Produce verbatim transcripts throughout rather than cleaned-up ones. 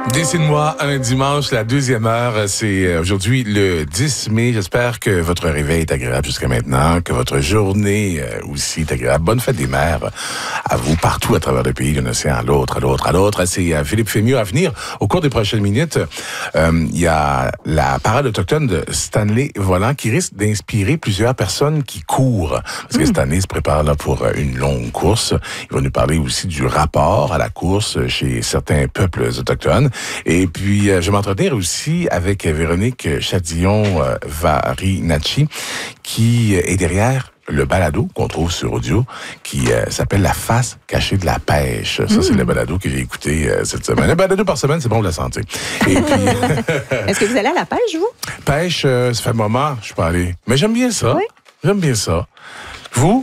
Dessine-moi un dimanche, la deuxième heure. C'est aujourd'hui le dix mai. J'espère que votre réveil est agréable jusqu'à maintenant, que votre journée aussi est agréable. Bonne fête des mères à vous partout à travers le pays, d'un océan à l'autre, à l'autre, à l'autre. C'est Philippe Fémieux à venir. Au cours des prochaines minutes, euh, il y a la parade autochtone de Stanley Volant qui risque d'inspirer plusieurs personnes qui courent. Parce que mmh. Stanley se prépare là pour une longue course. Il va nous parler aussi du rapport à la course chez certains peuples autochtones. Et puis, euh, je vais m'entretenir aussi avec Véronique Chadillon-Varinacci, qui est derrière le balado qu'on trouve sur audio, qui euh, s'appelle La face cachée de la pêche. Ça, mmh. c'est le balado que j'ai écouté euh, cette semaine. Le balado par semaine, c'est bon pour la santé. Et puis... Est-ce que vous allez à la pêche, vous? Pêche, euh, ça fait un moment, je suis pas allé. Mais j'aime bien ça. Oui. J'aime bien ça. Vous?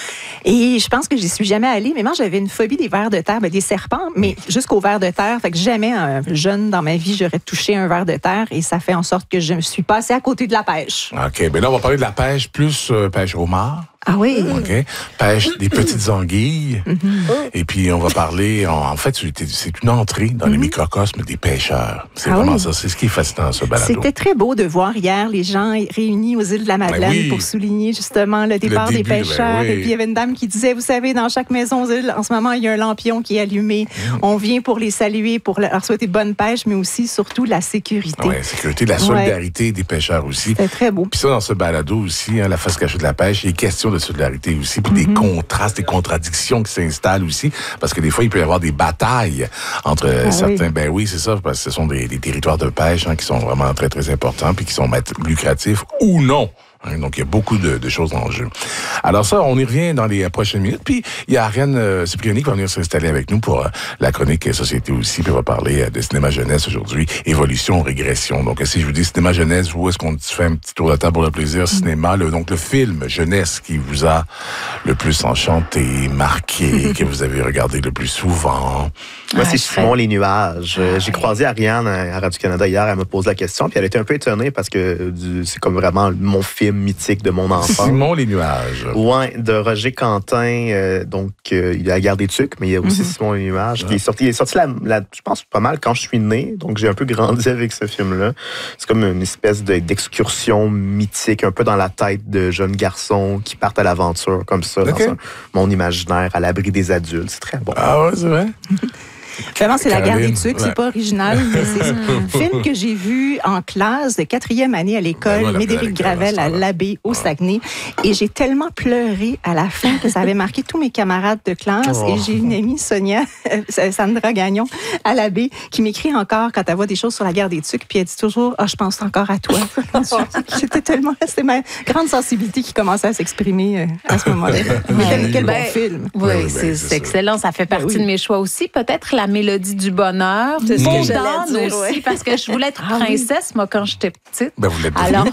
Et je pense que j'y suis jamais allée, mais moi, j'avais une phobie des vers de terre, ben, des serpents, mais jusqu'aux vers de terre. Fait que jamais, un jeune dans ma vie, j'aurais touché un ver de terre et ça fait en sorte que je me suis passée à côté de la pêche. OK. Ben là, on va parler de la pêche, plus euh, pêche au homard. Ah oui? OK. Pêche des petites anguilles. Mm-hmm. Et puis, on va parler, en, en fait, c'est une entrée dans mm-hmm. les microcosmes des pêcheurs. C'est ah vraiment oui. ça. C'est ce qui est fascinant, ce balado. C'était très beau de voir hier les gens réunis aux îles de la Madeleine ben oui. pour souligner justement le départ le début, des pêcheurs. Ben oui. Et puis, il y avait une dame qui disait, vous savez, dans chaque maison aux îles, en ce moment, il y a un lampion qui est allumé. Mm. On vient pour les saluer, pour leur souhaiter bonne pêche, mais aussi, surtout, la sécurité. Oui, la sécurité, la solidarité ouais. des pêcheurs aussi. C'était très beau. Puis ça, dans ce balado aussi, hein, la face cachée de la pêche, il est question de solidarité aussi, puis mm-hmm. des contrastes, des contradictions qui s'installent aussi, parce que des fois, il peut y avoir des batailles entre ah, certains... Oui. Ben oui, c'est ça, parce que ce sont des, des territoires de pêche hein, qui sont vraiment très, très importants, puis qui sont lucratifs ou non. Donc, il y a beaucoup de, de choses en jeu. Alors ça, on y revient dans les prochaines minutes. Puis, il y a Ariane euh, Cipriani qui va venir s'installer avec nous pour euh, la chronique Société aussi. Puis, on va parler euh, de cinéma jeunesse aujourd'hui. Évolution, régression. Donc, si je vous dis cinéma jeunesse, vous, est-ce qu'on fait un petit tour de table pour le plaisir? Mm. Cinéma, le, donc le film jeunesse qui vous a le plus enchanté, marqué, que vous avez regardé le plus souvent. Moi, c'est Simon Les Nuages. Ah, J'ai croisé Ariane à Radio-Canada hier. Elle me pose la question. Puis, elle était un peu étonnée parce que c'est comme vraiment mon film mythique de mon enfance. Simon Les Nuages. Ouais, de Roger Quentin. Euh, donc, euh, il y a La Guerre des Tucs, mais il y a aussi mm-hmm. Simon Les Nuages. Ah. Qui est sorti, il est sorti, la, la, je pense, pas mal quand je suis né. Donc, j'ai un peu grandi avec ce film-là. C'est comme une espèce de, d'excursion mythique, un peu dans la tête de jeunes garçons qui partent à l'aventure, comme ça, okay. dans un monde imaginaire, à l'abri des adultes. C'est très bon. Ah ouais, c'est vrai? Vraiment, c'est Caroline. La Guerre des Tucs, ouais. c'est pas original, mais c'est un film que j'ai vu en classe de quatrième année à l'école, ouais, Médéric Gravel à l'Abbé au Saguenay. Et j'ai tellement pleuré à la fin que ça avait marqué tous mes camarades de classe. Oh. Et j'ai une amie, Sonia, euh, Sandra Gagnon, à l'Abbé, qui m'écrit encore quand elle voit des choses sur la Guerre des Tucs, puis elle dit toujours « Ah, oh, je pense encore à toi. » J'étais tellement... C'était ma grande sensibilité qui commençait à s'exprimer euh, à ce moment-là. Mais quel, quel ben, bon film. Oui, oui c'est, c'est excellent. Ça fait partie ben, oui. de mes choix aussi. Peut-être la Mélodie du bonheur. C'est ce que j'allais dire, aussi, ouais. parce que je voulais être ah, princesse, oui. moi, quand j'étais petite. Ben, vous l'êtes Alors,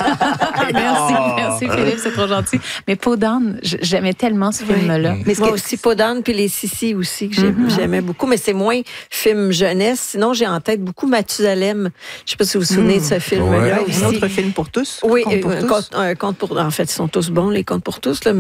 merci, merci Philippe, c'est trop gentil. Mais Peau d'âne, j'aimais tellement ce oui. film-là. Mais moi que... aussi, Peau d'âne, puis Les Sissi aussi, que mm-hmm. j'aimais beaucoup, mais c'est moins film jeunesse. Sinon, j'ai en tête beaucoup Mathusalem. Je ne sais pas si vous vous souvenez mm. de ce film-là. Ouais. Un autre film pour tous. Oui, conte pour un, tous. Conte, un conte pour... En fait, ils sont tous bons, les contes pour tous, là,